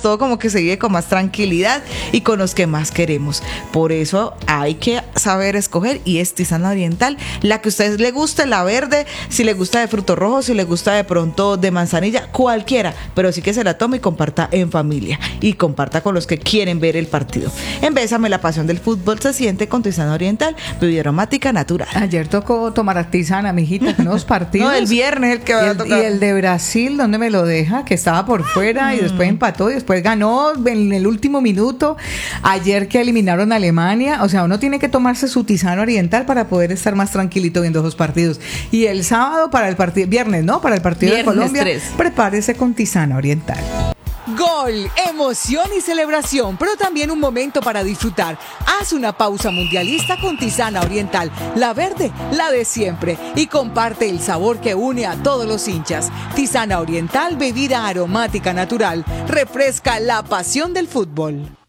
todo como que se vive con más tranquilidad y con los que más queremos. Por eso hay que saber escoger, y es tisana oriental, la que a ustedes le guste, la verde, si le gusta de frutos rojos, si le gusta de pronto de manzanilla, cualquiera, pero sí que se la tome y comparta en familia y comparta con los que quieren ver el partido. En Bésame, la pasión del fútbol se siente con tisana oriental, bebida aromática natural. Ayer tocó tomar tisana, mijita, unos partidos. No, el viernes el que va a tocar. Y el de Brasil, ¿dónde me lo deja? Que estaba por fuera y después empató y después ganó en el último minuto. Ayer que eliminaron a Alemania, o sea, uno tiene que tomarse su tisana oriental para poder estar más tranquilito viendo esos partidos. Y el sábado para el partido, viernes, ¿no? Para el partido de Colombia, 3. Prepárese con tisana oriental. Gol, emoción y celebración, pero también un momento para disfrutar. Haz una pausa mundialista con tisana oriental, la verde, la de siempre, y comparte el sabor que une a todos los hinchas. Tisana oriental, bebida aromática natural, refresca la pasión del fútbol.